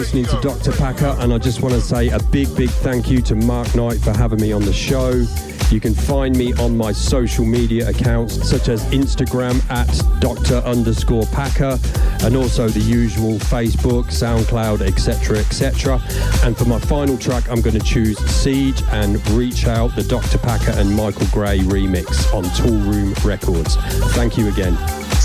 Listening to Dr. Packer, and I just want to say a big thank you to Mark Knight for having me on the show. You can find me on my social media accounts such as Instagram at Dr_Packer, and also the usual Facebook, SoundCloud, etc. And for my final track, I'm going to choose Siege and Reach Out, the Dr. Packer and Michael Gray remix on Toolroom Records. Thank you again.